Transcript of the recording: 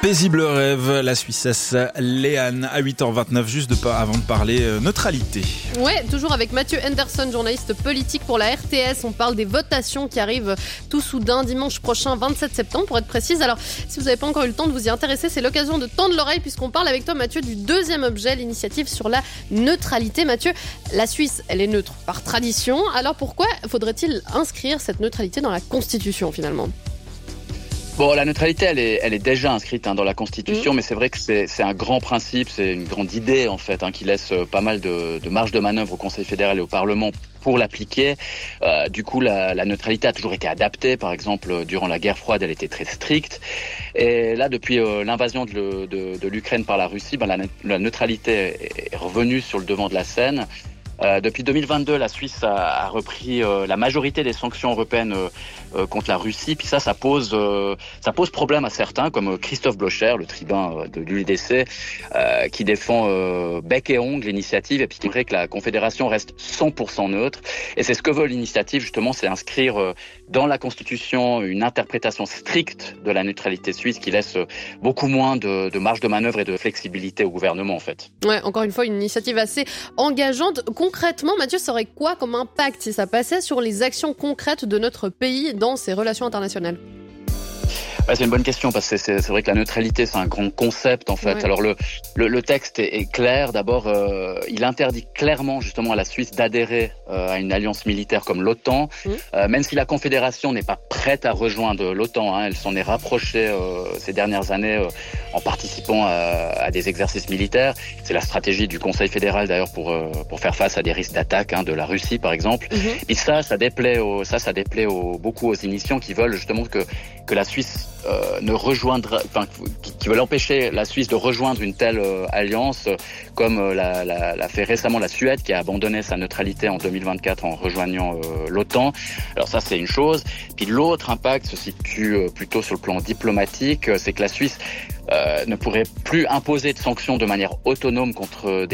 Paisible rêve, la Suissesse Léane à 8h29, juste avant de parler neutralité. Ouais, toujours avec Mathieu Henderson, journaliste politique pour la RTS. On parle des votations qui arrivent tout soudain dimanche prochain, 27 septembre pour être précise. Alors, si vous n'avez pas encore eu le temps de vous y intéresser, c'est l'occasion de tendre l'oreille puisqu'on parle avec toi, Mathieu, du deuxième objet, l'initiative sur la neutralité. Mathieu, la Suisse, elle est neutre par tradition. Alors pourquoi faudrait-il inscrire cette neutralité dans la Constitution finalement ? Bon, la neutralité, elle est déjà inscrite dans la Constitution, mais c'est vrai que c'est un grand principe, c'est une grande idée en fait, qui laisse pas mal de marge de manœuvre au Conseil fédéral et au Parlement pour l'appliquer. Du coup, la neutralité a toujours été adaptée. Par exemple, durant la guerre froide, elle était très stricte. Et là, depuis l'invasion de l'Ukraine par la Russie, la neutralité est revenue sur le devant de la scène. Depuis 2022, la Suisse a repris la majorité des sanctions européennes contre la Russie. Puis ça pose problème à certains, comme Christophe Blocher, le tribun de l'UDC, qui défend bec et ongle l'initiative et puis qui aimerait que la Confédération reste 100% neutre. Et c'est ce que veut l'initiative, justement, c'est inscrire dans la Constitution une interprétation stricte de la neutralité suisse qui laisse beaucoup moins de marge de manœuvre et de flexibilité au gouvernement, en fait. Ouais, encore une fois, une initiative assez engageante. Concrètement, Mathieu, ça aurait quoi comme impact si ça passait sur les actions concrètes de notre pays dans ses relations internationales ? Ouais, c'est une bonne question parce que c'est vrai que la neutralité, c'est un grand concept en fait. Ouais. Alors le texte est clair. D'abord, il interdit clairement justement à la Suisse d'adhérer à une alliance militaire comme l'OTAN, même si la Confédération n'est pas prête à rejoindre l'OTAN. Elle s'en est rapprochée ces dernières années en participant à des exercices militaires. C'est la stratégie du Conseil fédéral d'ailleurs pour faire face à des risques d'attaque de la Russie par exemple. Et ça déplaît beaucoup aux initiants qui veulent justement que la Suisse qui veulent empêcher la Suisse de rejoindre une telle alliance, comme l'a fait récemment la Suède, qui a abandonné sa neutralité en 2024 en rejoignant l'OTAN. Alors ça, c'est une chose. Puis l'autre impact se situe plutôt sur le plan diplomatique, c'est que la Suisse ne pourrait plus imposer de sanctions de manière autonome contre